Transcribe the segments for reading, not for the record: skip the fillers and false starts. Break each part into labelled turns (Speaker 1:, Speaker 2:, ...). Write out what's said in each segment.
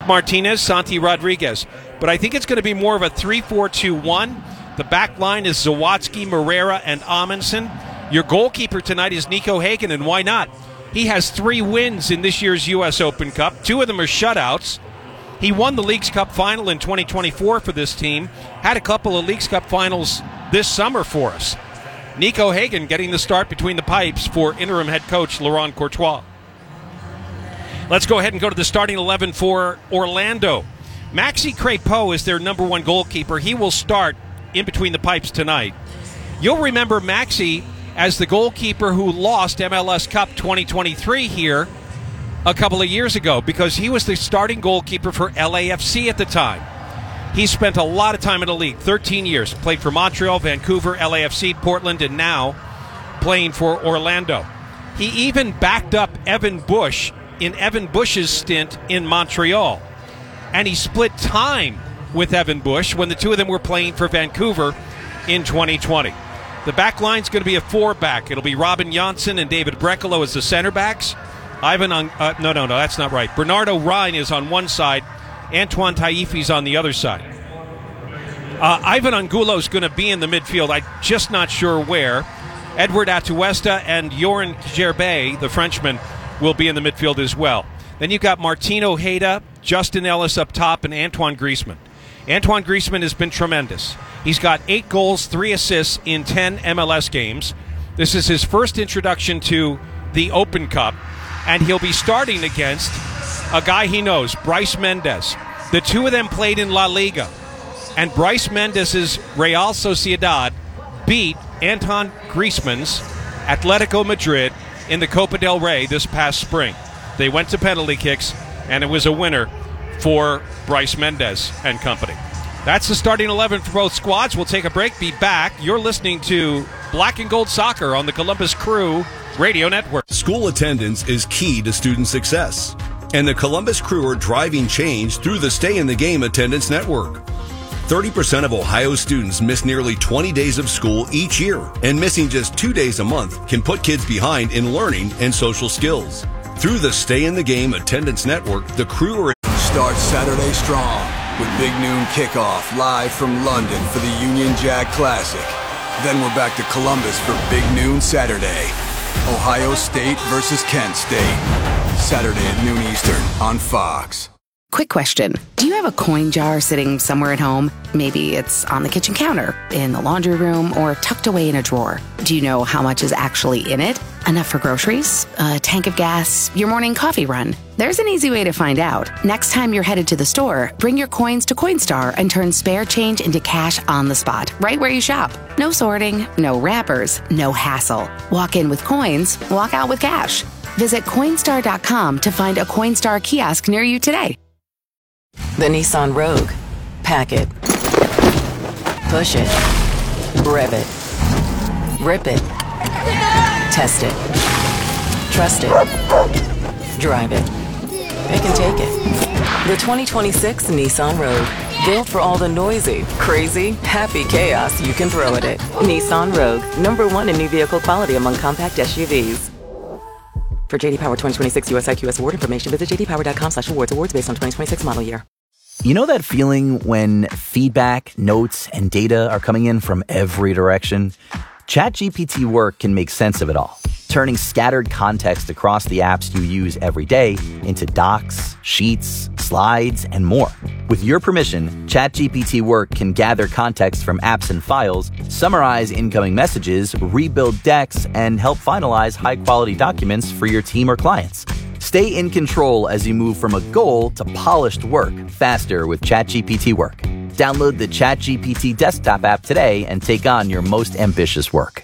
Speaker 1: Martinez, Santi Rodriguez. But I think it's going to be more of a 3-4-2-1. The back line is Zawadzki, Morera, and Amundsen. Your goalkeeper tonight is Nico Hagen, and why not? He has 3 wins in this year's U.S. Open Cup. 2 of them are shutouts. He won the Leagues Cup final in 2024 for this team. Had a couple of Leagues Cup finals this summer for us. Nico Hagen getting the start between the pipes for interim head coach Laurent Courtois. Let's go ahead and go to the starting 11 for Orlando. Maxi Crepeau is their number 1 goalkeeper. He will start in between the pipes tonight. You'll remember Maxi as the goalkeeper who lost MLS Cup 2023 here a couple of years ago because he was the starting goalkeeper for LAFC at the time. He spent a lot of time in the league, 13 years. Played for Montreal, Vancouver, LAFC, Portland, and now playing for Orlando. He even backed up Evan Bush in Evan Bush's stint in Montreal. And he split time with Evan Bush when the two of them were playing for Vancouver in 2020. The back line's going to be a 4-back. It'll be Robin Janssen and David Brekalo as the center backs. No, that's not right. Bernardo Rhine is on one side. Antoine Taifi's on the other side. Ivan Angulo's going to be in the midfield. I'm just not sure where. Edward Atuesta and Joran Gerbe, the Frenchman, will be in the midfield as well. Then you've got Martin Ojeda, Justin Ellis up top, and Antoine Griezmann. Antoine Griezmann has been tremendous. He's got 8 goals, 3 assists in 10 MLS games. This is his first introduction to the Open Cup, and he'll be starting against a guy he knows, Bryce Mendes. The two of them played in La Liga, and Bryce Mendes' Real Sociedad beat Antoine Griezmann's Atletico Madrid in the Copa del Rey this past spring. They went to penalty kicks, and it was a winner for Bryce Mendes and company. That's the starting 11 for both squads. We'll take a break, be back. You're listening to Black and Gold Soccer on the Columbus Crew Radio Network.
Speaker 2: School attendance is key to student success, and the Columbus Crew are driving change through the Stay in the Game attendance network. 30% of Ohio students miss nearly 20 days of school each year, and missing just 2 days a month can put kids behind in learning and social skills. Through the Stay in the Game attendance network, the Crew are...
Speaker 3: Start Saturday strong with Big Noon Kickoff live from London for the Union Jack Classic. Then we're back to Columbus for Big Noon Saturday. Ohio State versus Kent State. Saturday at noon Eastern on Fox.
Speaker 4: Quick question. Do you have a coin jar sitting somewhere at home? Maybe it's on the kitchen counter, in the laundry room, or tucked away in a drawer. Do you know how much is actually in it? Enough for groceries, a tank of gas, your morning coffee run? There's an easy way to find out. Next time you're headed to the store, bring your coins to Coinstar and turn spare change into cash on the spot, right where you shop. No sorting, no wrappers, no hassle. Walk in with coins, walk out with cash. Visit Coinstar.com to find a Coinstar kiosk near you today.
Speaker 5: The Nissan Rogue. Pack it. Push it. Rev it. Rip it. Test it. Trust it. Drive it. It can take it. The 2026 Nissan Rogue. Built for all the noisy, crazy, happy chaos you can throw at it. Nissan Rogue. #1 in new vehicle quality among compact SUVs. For JD Power 2026 US IQS award information, visit jdpower.com/awards. Awards based on 2026 model year.
Speaker 6: You know that feeling when feedback, notes, and data are coming in from every direction? ChatGPT Work can make sense of it all, turning scattered context across the apps you use every day into docs, sheets, slides, and more. With your permission, ChatGPT Work can gather context from apps and files, summarize incoming messages, rebuild decks, and help finalize high-quality documents for your team or clients. Stay in control as you move from a goal to polished work faster with ChatGPT Work. Download the ChatGPT desktop app today and take on your most ambitious work.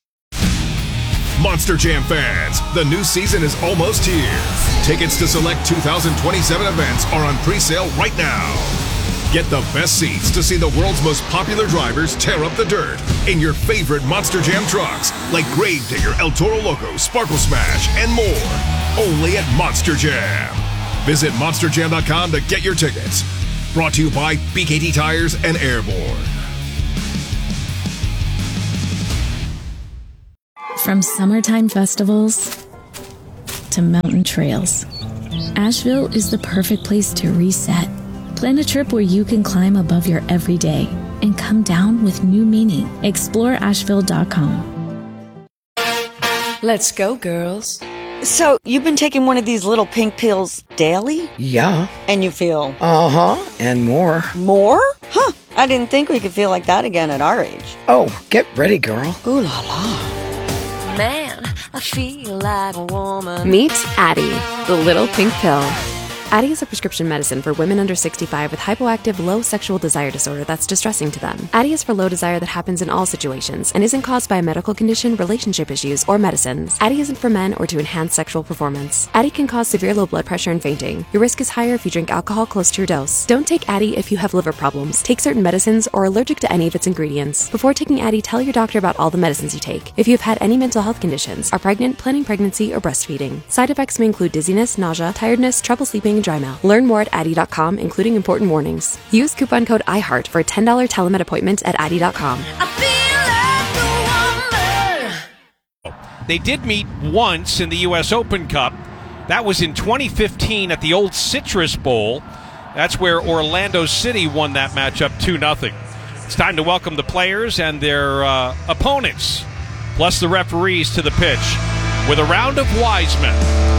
Speaker 7: Monster Jam fans, the new season is almost here. Tickets to select 2027 events are on pre-sale right now. Get the best seats to see the world's most popular drivers tear up the dirt in your favorite Monster Jam trucks like Gravedigger, El Toro Loco, Sparkle Smash, and more. Only at Monster Jam. Visit monsterjam.com to get your tickets. Brought to you by BKT Tires and Airborne.
Speaker 8: From summertime festivals to mountain trails, Asheville is the perfect place to reset. Plan a trip where you can climb above your everyday and come down with new meaning. Explore Asheville.com.
Speaker 9: Let's go, girls.
Speaker 10: So, you've been taking one of these little pink pills daily?
Speaker 9: Yeah.
Speaker 10: And you feel?
Speaker 9: Uh-huh, and more.
Speaker 10: More? Huh, I didn't think we could feel like that again at our age.
Speaker 9: Oh, get ready, girl.
Speaker 10: Ooh la la.
Speaker 11: Man, I feel like a woman.
Speaker 12: Meet Addie, the little pink pill. Addie is a prescription medicine for women under 65 with hypoactive low sexual desire disorder that's distressing to them. Addie is for low desire that happens in all situations and isn't caused by a medical condition, relationship issues, or medicines. Addie isn't for men or to enhance sexual performance. Addie can cause severe low blood pressure and fainting. Your risk is higher if you drink alcohol close to your dose. Don't take Addie if you have liver problems, take certain medicines, or are allergic to any of its ingredients. Before taking Addie, tell your doctor about all the medicines you take. If you have had any mental health conditions, are pregnant, planning pregnancy, or breastfeeding. Side effects may include dizziness, nausea, tiredness, trouble sleeping, and dry mouth. Learn more at Addie.com, including important warnings. Use coupon code IHEART for a $10 telemed appointment at Addie.com.
Speaker 1: They did meet once in the U.S. Open Cup. That was in 2015 at the old Citrus Bowl. That's where Orlando City won that matchup 2-0. It's time to welcome the players and their opponents, plus the referees, to the pitch with a round of Wiseman.